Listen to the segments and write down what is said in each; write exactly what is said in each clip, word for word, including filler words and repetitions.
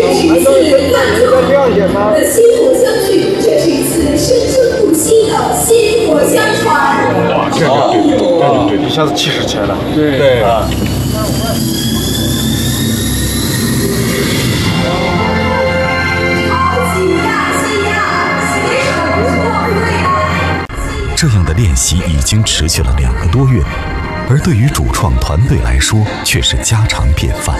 是一次浪的薪火相聚，这是一次生生不息的薪火相传。 哇，这个对对对对，一下子气势起来了。 对对啊。 这样的练习已经持续了两个多月，而对于主创团队来说却是家常便饭。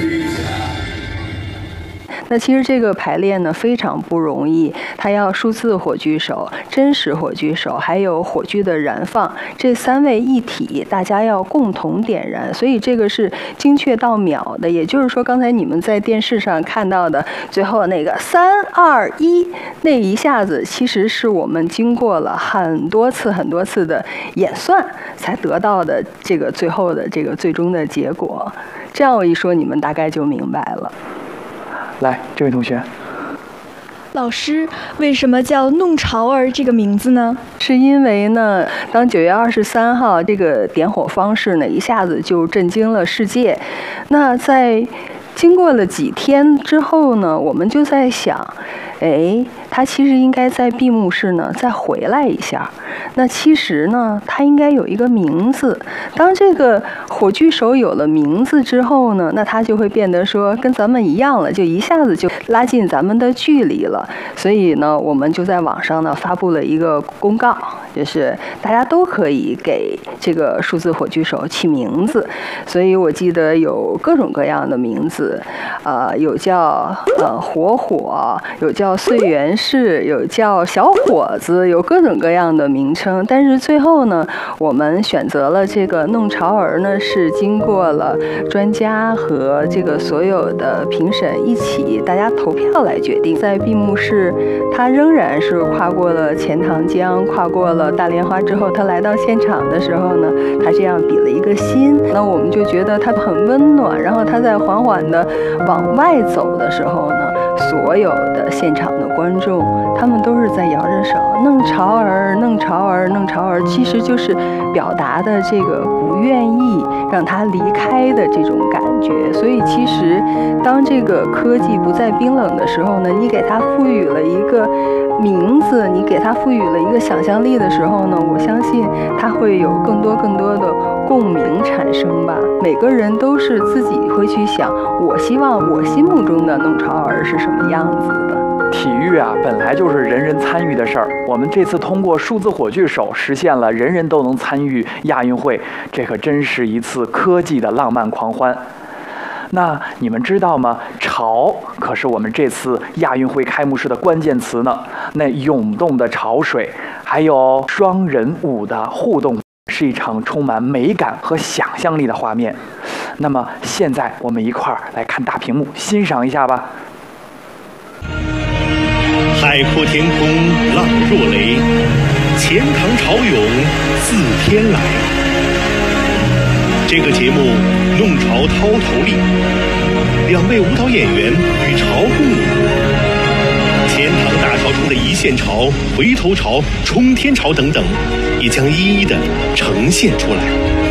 那其实这个排练呢非常不容易，它要数字火炬手、真实火炬手，还有火炬的燃放，这三位一体，大家要共同点燃，所以这个是精确到秒的。也就是说，刚才你们在电视上看到的最后那个三二一那一下子，其实是我们经过了很多次很多次的演算才得到的这个最后的这个最终的结果。这样我一说，你们大概就明白了。 来，这位同学， 老师，为什么叫弄潮儿这个名字呢？ 是因为呢，当九月二十三号这个点火方式呢，一下子就震惊了世界。那在经过了几天之后呢，我们就在想，哎，它其实应该在闭幕式呢再回来一下。那其实呢，它应该有一个名字。当这个火炬手有了名字之后呢，那它就会变得说跟咱们一样了，就一下子就拉近咱们的距离了。所以呢，我们就在网上呢发布了一个公告，就是大家都可以给这个数字火炬手起名字。所以我记得有各种各样的名字，呃，有叫呃火火，有叫岁元士，有叫小伙子，有各种各样的名称。但是最后呢，我们选择了这个弄潮儿呢，是经过了专家和这个所有的评审一起大家投票来决定。在闭幕式，他仍然是跨过了钱塘江，跨过了大莲花之后，他来到现场的时候呢，他这样比了一个心。那我们就觉得他很温暖。然后他在缓缓的往外走的时候呢，所有的现场的观众，他们都是在摇着手，弄潮儿，弄潮儿，弄潮儿，其实就是表达的这个不愿意让他离开的这种感觉。所以其实当这个科技不再冰冷的时候呢，你给它赋予了一个名字，你给它赋予了一个想象力的时候呢，我相信它会有更多更多的共鸣产生吧。每个人都是自己会去想，我希望我心目中的弄潮儿是什么样子的。 体育啊，本来就是人人参与的事儿。我们这次通过数字火炬手实现了人人都能参与亚运会，这可真是一次科技的浪漫狂欢。那你们知道吗？潮可是我们这次亚运会开幕式的关键词呢。那涌动的潮水，还有双人舞的互动，是一场充满美感和想象力的画面。那么现在我们一块儿来看大屏幕，欣赏一下吧。 海阔天空浪若雷，钱塘潮涌自天来。这个节目弄潮掏头立，两位舞蹈演员与潮共舞，钱塘大潮中的一线潮、回头潮、冲天潮等等，也将一一的呈现出来。